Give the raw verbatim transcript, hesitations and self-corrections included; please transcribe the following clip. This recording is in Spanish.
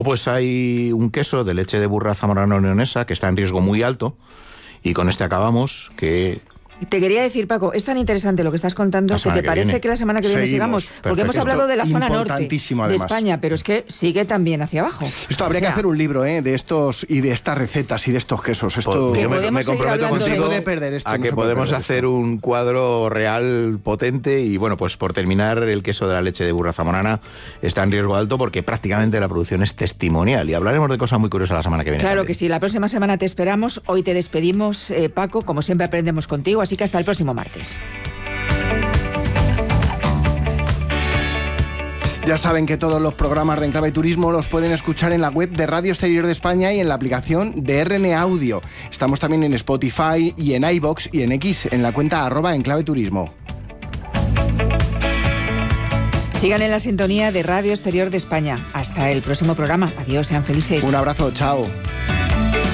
Pues hay un queso de leche de burra zamorano-leonesa que está en riesgo muy alto, y con este acabamos, que... Te quería decir, Paco, es tan interesante lo que estás contando que te que parece viene. que la semana que viene Seguimos. sigamos, porque Perfecto. hemos hablado de la zona norte de España, pero es que sigue también hacia abajo. Esto habría o sea, que hacer un libro ¿eh? de estos y de estas recetas y de estos quesos. Esto yo me, me comprometo contigo de perder esto, a no que podemos perder hacer esto. un cuadro real potente. Y bueno, pues por terminar, el queso de la leche de burra zamorana está en riesgo alto porque prácticamente la producción es testimonial, y hablaremos de cosas muy curiosas la semana que viene. Claro también. que sí, la próxima semana te esperamos. Hoy te despedimos, eh, Paco, como siempre aprendemos contigo, así que hasta el próximo martes. Ya saben que todos los programas de Enclave Turismo los pueden escuchar en la web de Radio Exterior de España y en la aplicación de R N A Audio. Estamos también en Spotify y en iVoox y en X, en la cuenta arroba Enclave Turismo. Sigan en la sintonía de Radio Exterior de España. Hasta el próximo programa. Adiós, sean felices. Un abrazo, chao.